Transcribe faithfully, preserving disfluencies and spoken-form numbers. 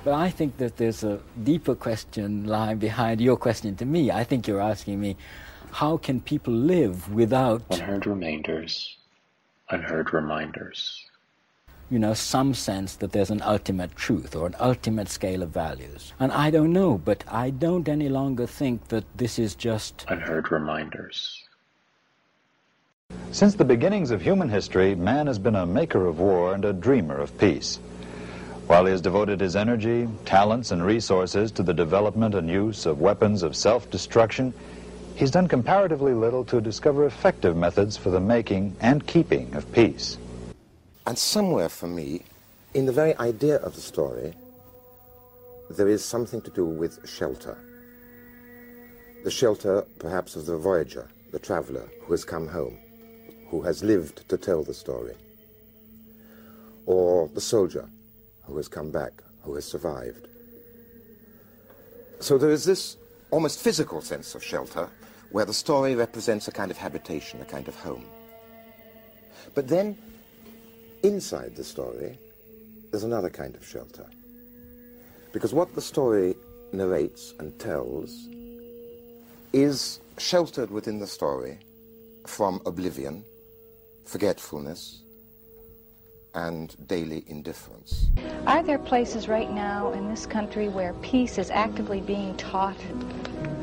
But I think that there's a deeper question lying behind your question to me. I think you're asking me, how can people live without... Unheard remainders, unheard reminders. You know, some sense that there's an ultimate truth or an ultimate scale of values. And I don't know, but I don't any longer think that this is just... Unheard reminders. Since the beginnings of human history, man has been a maker of war and a dreamer of peace. While he has devoted his energy, talents, and resources to the development and use of weapons of self-destruction, he's done comparatively little to discover effective methods for the making and keeping of peace. And somewhere, for me, in the very idea of the story, there is something to do with shelter. The shelter, perhaps, of the voyager, the traveler who has come home, who has lived to tell the story. Or the soldier who has come back, who has survived. So there is this almost physical sense of shelter, where the story represents a kind of habitation, a kind of home. But then, inside the story, there's another kind of shelter. Because what the story narrates and tells is sheltered within the story from oblivion, forgetfulness, and daily indifference. Are there places right now in this country where peace is actively being taught?